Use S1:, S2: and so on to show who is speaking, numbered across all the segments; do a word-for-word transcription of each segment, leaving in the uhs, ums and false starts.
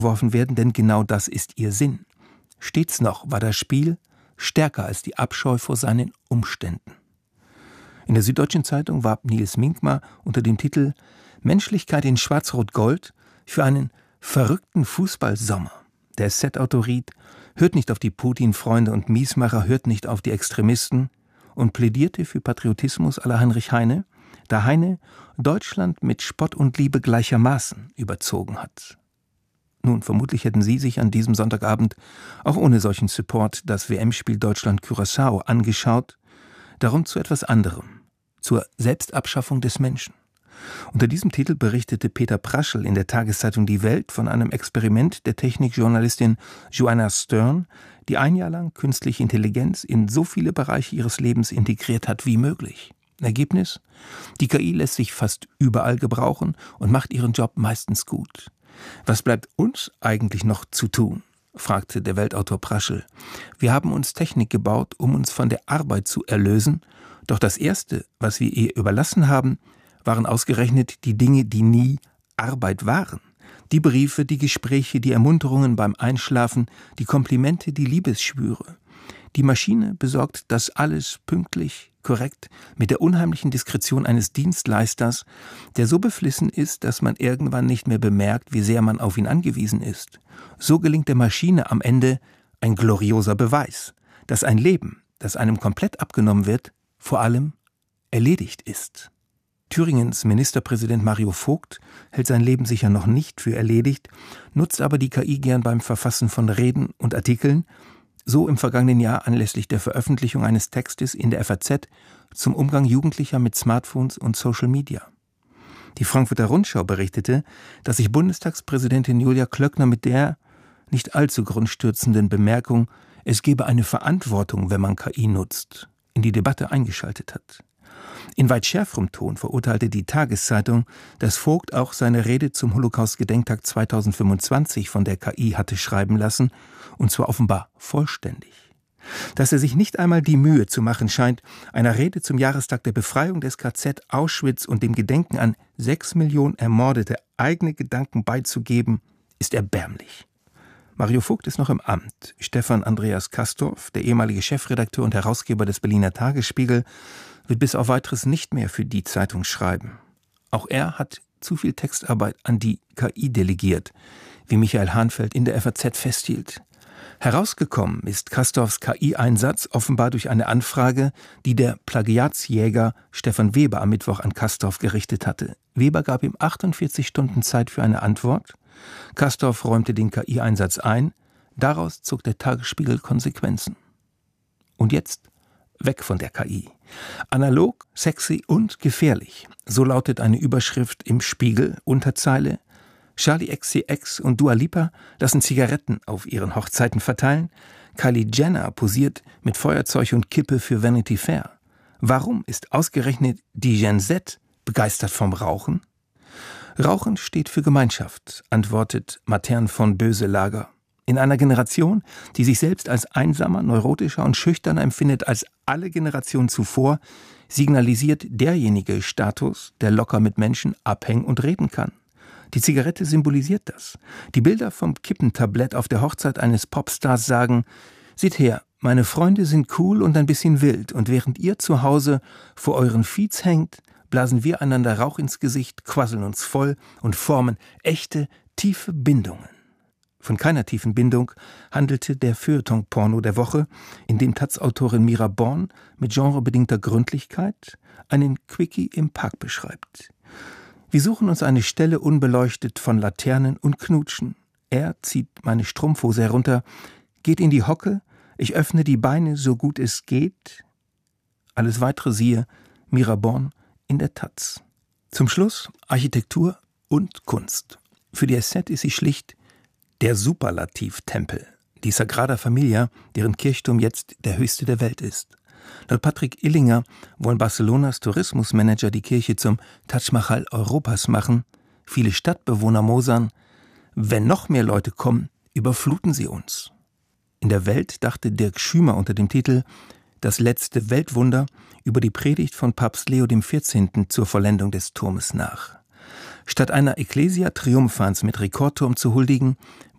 S1: geworfen werden, denn genau das ist ihr Sinn. Stets noch war das Spiel stärker als die Abscheu vor seinen Umständen. In der Süddeutschen Zeitung warb Nils Minkmar unter dem Titel »Menschlichkeit in Schwarz-Rot-Gold« für einen verrückten Fußballsommer. Der S Z-Autor riet, hört nicht auf die Putin-Freunde und Miesmacher, hört nicht auf die Extremisten und plädierte für Patriotismus à la Heinrich Heine, da Heine Deutschland mit Spott und Liebe gleichermaßen überzogen hat. Nun, vermutlich hätten Sie sich an diesem Sonntagabend auch ohne solchen Support das W M-Spiel Deutschland-Curaçao angeschaut, darum zu etwas anderem, zur Selbstabschaffung des Menschen. Unter diesem Titel berichtete Peter Praschel in der Tageszeitung Die Welt von einem Experiment der Technikjournalistin Joanna Stern, die ein Jahr lang künstliche Intelligenz in so viele Bereiche ihres Lebens integriert hat wie möglich. Ergebnis? Die K I lässt sich fast überall gebrauchen und macht ihren Job meistens gut. Was bleibt uns eigentlich noch zu tun? Fragte der Weltautor Praschel. Wir haben uns Technik gebaut, um uns von der Arbeit zu erlösen, doch das Erste, was wir ihr überlassen haben, waren ausgerechnet die Dinge, die nie Arbeit waren. Die Briefe, die Gespräche, die Ermunterungen beim Einschlafen, die Komplimente, die Liebesschwüre. Die Maschine besorgt das alles pünktlich, korrekt, mit der unheimlichen Diskretion eines Dienstleisters, der so beflissen ist, dass man irgendwann nicht mehr bemerkt, wie sehr man auf ihn angewiesen ist. So gelingt der Maschine am Ende ein glorioser Beweis, dass ein Leben, das einem komplett abgenommen wird, vor allem erledigt ist. Thüringens Ministerpräsident Mario Vogt hält sein Leben sicher noch nicht für erledigt, nutzt aber die K I gern beim Verfassen von Reden und Artikeln, so im vergangenen Jahr anlässlich der Veröffentlichung eines Textes in der F A Z zum Umgang Jugendlicher mit Smartphones und Social Media. Die Frankfurter Rundschau berichtete, dass sich Bundestagspräsidentin Julia Klöckner mit der nicht allzu grundstürzenden Bemerkung, es gebe eine Verantwortung, wenn man K I nutzt, in die Debatte eingeschaltet hat. In weit schärferem Ton verurteilte die Tageszeitung, dass Vogt auch seine Rede zum Holocaust-Gedenktag zweitausendfünfundzwanzig von der K I hatte schreiben lassen, und zwar offenbar vollständig. Dass er sich nicht einmal die Mühe zu machen scheint, einer Rede zum Jahrestag der Befreiung des K Z Auschwitz und dem Gedenken an sechs Millionen Ermordete eigene Gedanken beizugeben, ist erbärmlich. Mario Vogt ist noch im Amt. Stefan Andreas Kastorf, der ehemalige Chefredakteur und Herausgeber des Berliner Tagesspiegel, wird bis auf Weiteres nicht mehr für die Zeitung schreiben. Auch er hat zu viel Textarbeit an die K I delegiert, wie Michael Hahnfeld in der F A Z festhielt. Herausgekommen ist Kastorfs K I-Einsatz offenbar durch eine Anfrage, die der Plagiatsjäger Stefan Weber am Mittwoch an Kastorf gerichtet hatte. Weber gab ihm achtundvierzig Stunden Zeit für eine Antwort. Kastorf räumte den K I-Einsatz ein. Daraus zog der Tagesspiegel Konsequenzen. Und jetzt weg von der K I. Analog, sexy und gefährlich. So lautet eine Überschrift im Spiegel, Unterzeile: Charli X C X und Dua Lipa lassen Zigaretten auf ihren Hochzeiten verteilen. Kylie Jenner posiert mit Feuerzeug und Kippe für Vanity Fair. Warum ist ausgerechnet die Gen Z begeistert vom Rauchen? Rauchen steht für Gemeinschaft, antwortet Matern von Böselager. In einer Generation, die sich selbst als einsamer, neurotischer und schüchterner empfindet als alle Generationen zuvor, signalisiert derjenige Status, der locker mit Menschen abhängen und reden kann. Die Zigarette symbolisiert das. Die Bilder vom Kippentablett auf der Hochzeit eines Popstars sagen: Seht her, meine Freunde sind cool und ein bisschen wild, und während ihr zu Hause vor euren Feeds hängt, blasen wir einander Rauch ins Gesicht, quasseln uns voll und formen echte, tiefe Bindungen. Von keiner tiefen Bindung handelte der Feuilleton-Porno der Woche, in dem Taz-Autorin Mira Born mit genrebedingter Gründlichkeit einen Quickie im Park beschreibt. Wir suchen uns eine Stelle unbeleuchtet von Laternen und knutschen. Er zieht meine Strumpfhose herunter, geht in die Hocke, ich öffne die Beine so gut es geht. Alles weitere siehe Mira Born in der Taz. Zum Schluss Architektur und Kunst. Für die S Z ist sie schlicht der Superlativtempel, die Sagrada Familia, deren Kirchturm jetzt der höchste der Welt ist. Laut Patrick Illinger wollen Barcelonas Tourismusmanager die Kirche zum Taj Mahal Europas machen. Viele Stadtbewohner mosern: Wenn noch mehr Leute kommen, überfluten sie uns. In der Welt dachte Dirk Schümer unter dem Titel Das letzte Weltwunder über die Predigt von Papst Leo der vierzehnte. Zur Vollendung des Turmes nach. Statt einer Ecclesia Triumphans mit Rekordturm zu huldigen,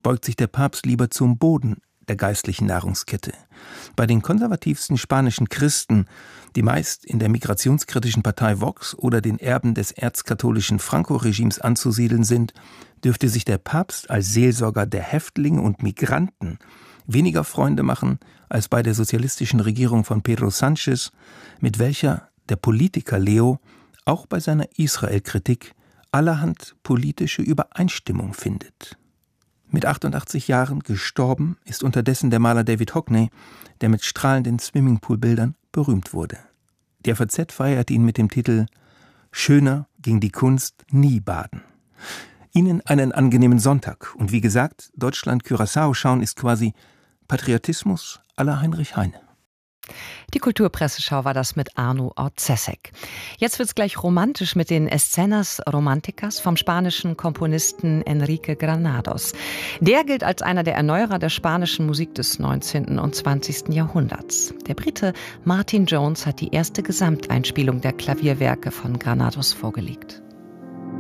S1: beugt sich der Papst lieber zum Boden der geistlichen Nahrungskette. Bei den konservativsten spanischen Christen, die meist in der migrationskritischen Partei Vox oder den Erben des erzkatholischen Franco-Regimes anzusiedeln sind, dürfte sich der Papst als Seelsorger der Häftlinge und Migranten weniger Freunde machen als bei der sozialistischen Regierung von Pedro Sánchez, mit welcher der Politiker Leo auch bei seiner Israel-Kritik allerhand politische Übereinstimmung findet. Mit achtundachtzig Jahren gestorben ist unterdessen der Maler David Hockney, der mit strahlenden Swimmingpool-Bildern berühmt wurde. Die F A Z feiert ihn mit dem Titel »Schöner ging die Kunst nie baden«. Ihnen einen angenehmen Sonntag. Und wie gesagt, Deutschland-Curaçao schauen ist quasi Patriotismus à la Heinrich Heine.
S2: Die Kulturpresseschau war das mit Arno Orzesek. Jetzt wird's gleich romantisch mit den Escenas Románticas vom spanischen Komponisten Enrique Granados. Der gilt als einer der Erneuerer der spanischen Musik des neunzehnten und zwanzigsten Jahrhunderts. Der Brite Martin Jones hat die erste Gesamteinspielung der Klavierwerke von Granados vorgelegt.